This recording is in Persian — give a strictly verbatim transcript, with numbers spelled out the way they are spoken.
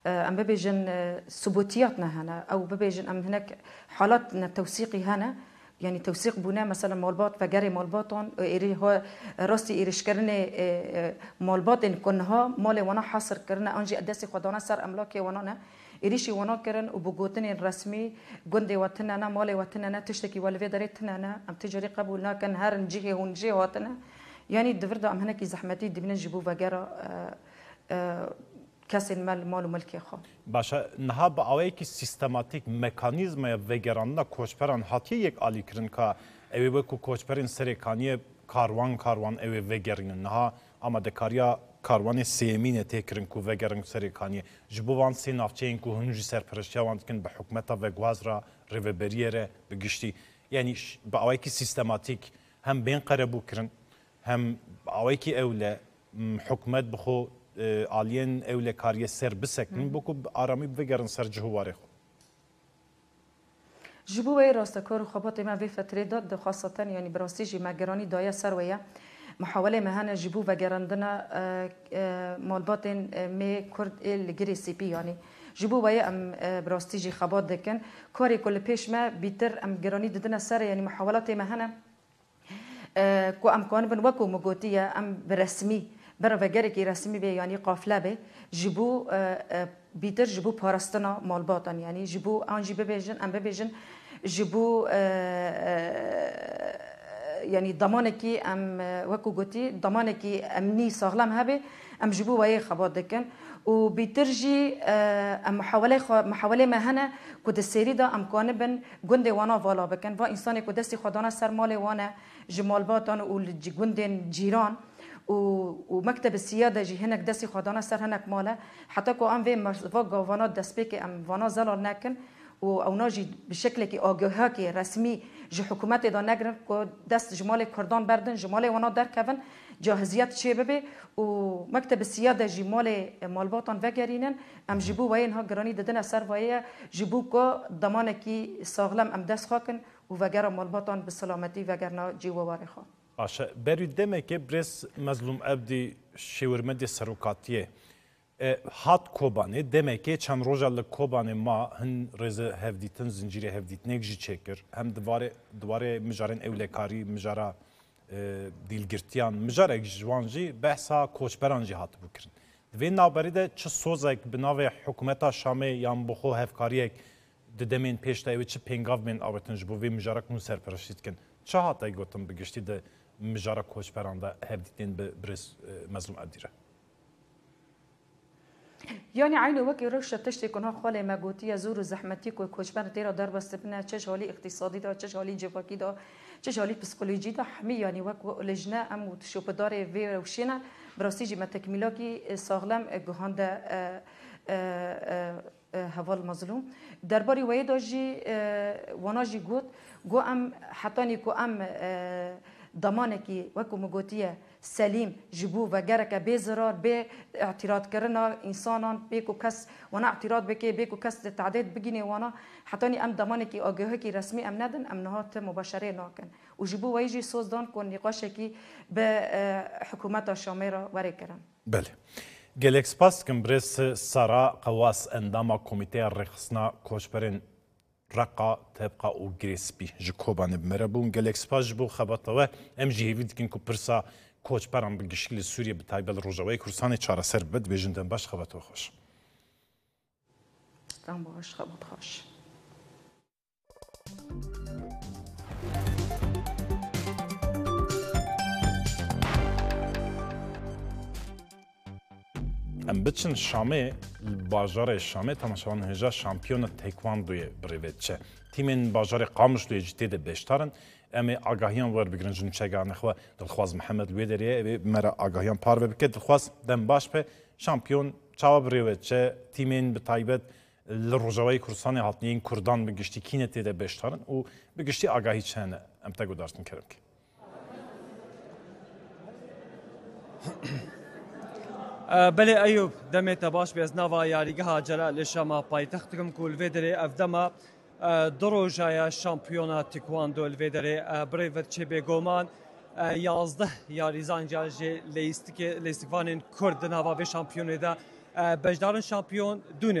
ام ببيجن ثبوتياتنا هنا او ببيجن ام هناك حالات توثيقي هنا يعني توثيق بنا مثلا مالبات فجري مالباتون إيري هو راستي إيرش كرني مالبات إن كنها مال وانا حصر كرنا أنجي أدسي خدانا سر أملاكي وانا إيريشي وانا كرن وبوجوتني الرسمي جندي واتنا مالي واتنا تشتكي والفي دريتنا أم تجري قبولنا كان هر نجيه ونجيه واتنا يعني الدفردا أم هناك زحمتي دبنا جيبو فجرا کسی مال مال و ملکی خو. باشه نه با آوایی که سیستماتیک مکانیزم یا وگراننا کوچپران هاتی یک علی کرن که اوی بکو کوچپرین سرکانی کاروان کاروان اوی وگرین نه اما دکاریا کاروان سیمین تکرن کو وگرن سرکانی جبوان سی نافچین کو هنوجی سرپرشتیوان کن به حکمتا و گوازرا ریوبریره بگشتی یعنی با آوایی که سیستماتیک هم بین قربو کرن هم آوایی که اوله حکمت بخو آلین اول کاری سر بسکن بکو آرامی بگرن سر جهواره خو. جبوه راستکار خبات ما في فترة داد خاصة يعني براستيجي مجراني دايا سروية محاولة مهنا جبوه وجرندنا مالباتن مي كرد الجري سي بي يعني جبوه ام براستيجي خبات دكن كاري كل بيش ما بيتر ام جراني ددنا سر يعني محاولات مهنا كو ام كان بنوكو مجوتية ام برسمي برا وگری رسمی به یعنی قافله به جبو بیتر جبو پارستنا مالباتن یعنی جبو آنجی ببیجن ام ببیجن جبو یعنی ضمانه کی ام وکو گوتی ضمانه کی امنی ساغلم هبه ام جبو وای خبات دکن و بیترجی ام محاوله محاوله مهنه کد سری دا ام کان بن گند وانا والا بکن و انسان کد دستی خدانا سر مال وانا جمالباتن و گندن جیران ومكتب السيادة جي هناك دسي خدانا سر هناك ماله حتى كو أم في مرفق فانا دسبيك أم فانا زلال ناكن أو ناجي بشكل كي آجوها كي رسمي جي حكومات دا نجرن كو دست جمال كردان بردن جمال وانا در كفن جاهزيات شيء ببي ومكتب السيادة جي مال مالباطن وجرينن أم جيبو وين ها جراني ددنا سر ويا جيبو كو ضمانة كي ساغلم أم دست خاكن ووجرا مالباطن بالسلامتي وجرنا جي ووارخا. آشه بری دمه که برس مظلوم عبدی شورمدی سروکاتیه هات کوبانه دمه که چند روزه لکوبانه ما هن رز هفدیتن زنجیره هفدیتنه جی چکر هم دواره دواره مجارن اولکاری مجارا دیلگرتیان مجاره جوانجی بحثا کوچبرانجی هات بکرن دوی نابری ده چه سوزک بناو حکومتا شامه یان بخو هفکاریک ددمین پیشتا اوی چه پنگاو من آورتنج بو وی مجارا کنو سرپرشید کن چه هاتای گوتم بگشتی ده مجارا کوچبرانده هفدیتین برس مظلوم عبدیره يعني عينه وكي رشة تشتي كونها خالي ماجوتية زور زحمتي كو كوشبان تيرا دار بس بنا تشجالي اقتصادي دا تشجالي جفاكي دا تشجالي بسكولوجي دا حمي يعني وك لجنة أم وتشوف داري في وشينا براسيجي ما تكميلاكي ساغلم جهاندا هوال مظلوم درباري ويدا جي وانا جي قوت قو أم حتاني كو أم ضمانكي وكو مجوتية سليم جبو وجرك بزرار باعتراض كرنا إنسانا بيكو كس وانا اعتراض بكي بيكو كس تعداد بجني وانا حتاني أم ضمانكي أجهكي رسمي أم ندن أم نهات مباشرة ناكن وجبو ويجي صوص دان كون نقاشكي بحكومات الشامرة وريكرن. بله. جالكس باس كمبرس سارا قواس انداما كوميتي الرخصنا كوشبرين رقا تبقى او جريسبي جكوبان بمربون جالكس باس جبو خبطوا ام جي هيفيد كن كوبرسا كوشبران بگشكل سوريا بتايبل روجاوي كورساني چارا سر بد بيجندن باش خبطوا خوش تام باش خبط خوش ام بچن شامه باجار شامه تماشاوان هجا شامپیون تایکواندوی بریوتچه تیمین باجار قامش دوی جدید بشتارن اما آگاهیان ور بگرن جنوب چگان خو دلخواز محمد لویدریه مرا آگاهیان پار بکه دلخواز دم باش په شامپیون چاوا بریوتچه تیمین بتایبت لروجاوی کورسان هاتنین کردان بگشتی کینه تیده بشتارن و بگشتی آگاهی چنه ام تگو داشتن کرم که بله ایوب دمت باش بیز نوا یاریگاه جلال الشام پایتختکم کول ویدری افدما دروجای شامپیونا تکواندو الویدری بریور چه بگومان یازده یاریزان جالجی لیستک لیستکوانین کرد نوا و شامپیونی دا بجدارن شامپیون دونه